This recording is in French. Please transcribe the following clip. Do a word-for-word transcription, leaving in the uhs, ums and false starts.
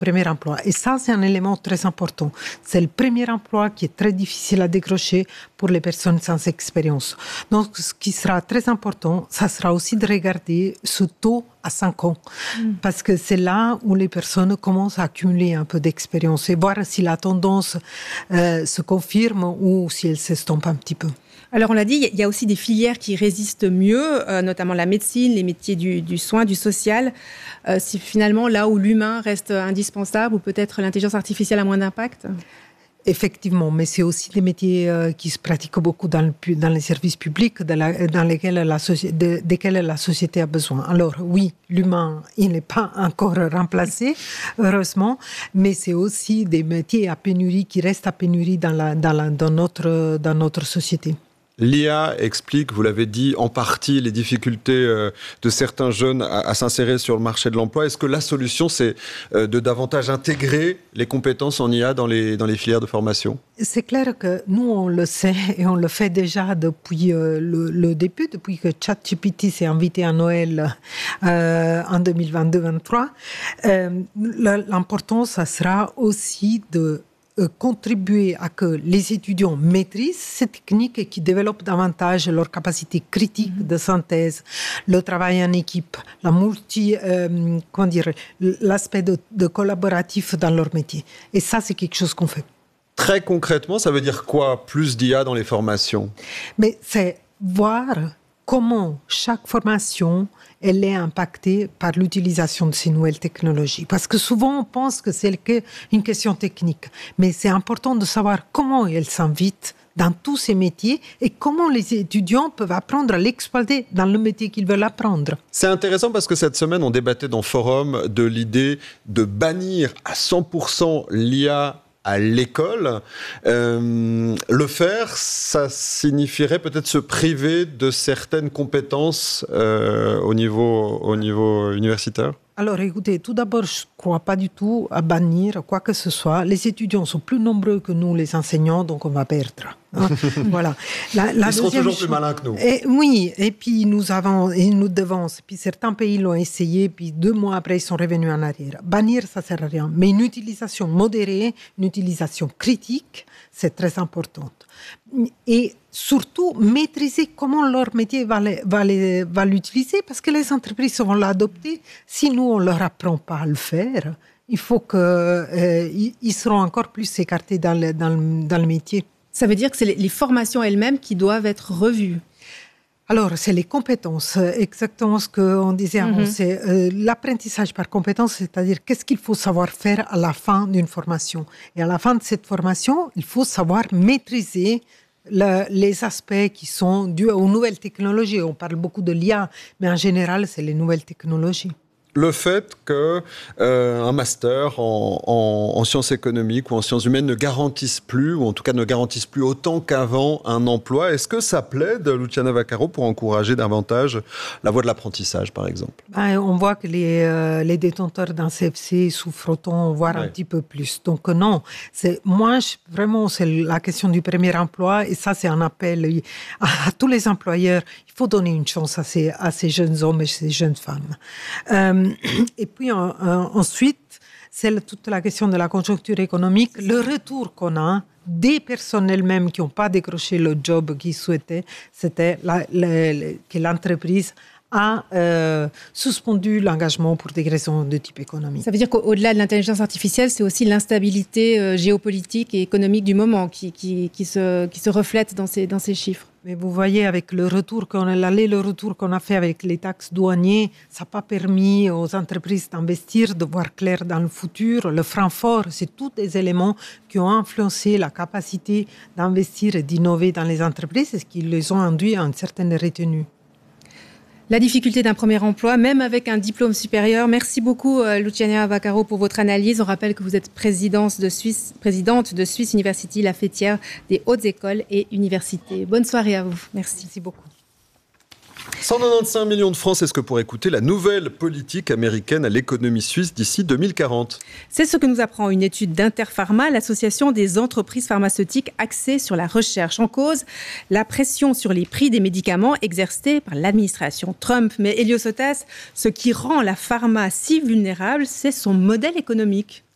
premier emploi. Et ça, c'est un élément très important. C'est le premier emploi qui est très difficile à décrocher pour les personnes sans expérience. Donc, ce qui sera très important, ça sera aussi de regarder ce taux à cinq ans. Mm. Parce que c'est là où les personnes commencent à accumuler un peu d'expérience et voir si la tendance euh, se confirme ou si elle s'estompe un petit peu. Alors, on l'a dit, il y a aussi des filières qui résistent mieux, euh, notamment la médecine, les métiers du, du soin, du social. Euh, c'est finalement là où l'humain reste indispensable ou peut-être l'intelligence artificielle a moins d'impact ? Effectivement, mais c'est aussi des métiers euh, qui se pratiquent beaucoup dans, le, dans les services publics de la, dans lesquels la, soci, de, desquels la société a besoin. Alors oui, l'humain, il n'est pas encore remplacé, heureusement, mais c'est aussi des métiers à pénurie qui restent à pénurie dans, la, dans, la, dans, notre, dans notre société. L'I A explique, vous l'avez dit, en partie les difficultés euh, de certains jeunes à, à s'insérer sur le marché de l'emploi. Est-ce que la solution, c'est euh, de davantage intégrer les compétences en I A dans les, dans les filières de formation ? C'est clair que nous, on le sait et on le fait déjà depuis euh, le, le début, depuis que ChatGPT s'est invité à Noël euh, en deux mille vingt-deux vingt-trois. Euh, l'important, ça sera aussi de contribuer à que les étudiants maîtrisent ces techniques et qui développent davantage leur capacité critique de synthèse, le travail en équipe, la multi, euh, comment dire, l'aspect de, de collaboratif dans leur métier. Et ça, c'est quelque chose qu'on fait. Très concrètement, ça veut dire quoi, plus d'I A dans les formations ? Mais c'est voir comment chaque formation elle est impactée par l'utilisation de ces nouvelles technologies. Parce que souvent, on pense que c'est une question technique. Mais c'est important de savoir comment elles s'invitent dans tous ces métiers et comment les étudiants peuvent apprendre à l'exploiter dans le métier qu'ils veulent apprendre. C'est intéressant parce que cette semaine, on débattait dans Forum de l'idée de bannir à cent pour cent l'I A à l'école. Euh, le faire, ça signifierait peut-être se priver de certaines compétences euh, au niveau, au niveau universitaire ? Alors écoutez, tout d'abord, je ne crois pas du tout à bannir quoi que ce soit. Les étudiants sont plus nombreux que nous, les enseignants, donc on va perdre. Hein. Voilà. La, la Ils seront toujours chose... plus malins que nous. Et, oui, et puis nous avons, et nous devancent. Puis certains pays l'ont essayé, puis deux mois après, ils sont revenus en arrière. Bannir, ça ne sert à rien. Mais une utilisation modérée, une utilisation critique, c'est très importante. Et surtout, maîtriser comment leur métier va, les, va, les, va l'utiliser, parce que les entreprises vont l'adopter. Si nous, on ne leur apprend pas à le faire, il faut qu'ils euh, seront encore plus écartés dans le, dans, le, dans le métier. Ça veut dire que c'est les, les formations elles-mêmes qui doivent être revues. Alors, c'est les compétences, exactement ce qu'on disait avant. Mm-hmm. C'est euh, l'apprentissage par compétence, c'est-à-dire qu'est-ce qu'il faut savoir faire à la fin d'une formation. Et à la fin de cette formation, il faut savoir maîtriser le, les aspects qui sont dus aux nouvelles technologies. On parle beaucoup de l'I A, mais en général, c'est les nouvelles technologies. Le fait qu'un euh, master en, en, en sciences économiques ou en sciences humaines ne garantisse plus, ou en tout cas ne garantisse plus autant qu'avant un emploi, est-ce que ça plaide, Luciana Vaccaro, pour encourager davantage la voie de l'apprentissage, par exemple ? Ben, on voit que les, euh, les détenteurs d'un C F C souffrent autant, voire ouais. un petit peu plus. Donc non, c'est, moi, je, vraiment, c'est la question du premier emploi, et ça, c'est un appel à, à tous les employeurs. Il faut donner une chance à ces, à ces jeunes hommes et ces jeunes femmes. Euh, Et puis en, en, ensuite, c'est toute la question de la conjoncture économique, le retour qu'on a des personnes elles-mêmes qui n'ont pas décroché le job qu'ils souhaitaient, c'était la, la, la, que l'entreprise a euh, suspendu l'engagement pour des raisons de type économique. Ça veut dire qu'au-delà de l'intelligence artificielle, c'est aussi l'instabilité euh, géopolitique et économique du moment qui, qui, qui, se, qui se reflète dans ces, dans ces chiffres. Mais vous voyez, avec le retour qu'on a, l'aller, le retour qu'on a fait avec les taxes douanières, ça n'a pas permis aux entreprises d'investir, de voir clair dans le futur. Le franc fort, c'est tous des éléments qui ont influencé la capacité d'investir et d'innover dans les entreprises et qui les ont induits à une certaine retenue. La difficulté d'un premier emploi, même avec un diplôme supérieur. Merci beaucoup, Luciana Vaccaro, pour votre analyse. On rappelle que vous êtes présidente de Suisse, présidente de Swiss University, la fêtière des hautes écoles et universités. Bonne soirée à vous. Merci. Merci beaucoup. cent quatre-vingt-quinze millions de francs, c'est ce que pourrait coûter la nouvelle politique américaine à l'économie suisse d'ici deux mille quarante. C'est ce que nous apprend une étude d'Interpharma, l'association des entreprises pharmaceutiques axée sur la recherche. En cause, la pression sur les prix des médicaments exercée par l'administration Trump. Mais Hélios Otas, ce qui rend la pharma si vulnérable, c'est son modèle économique.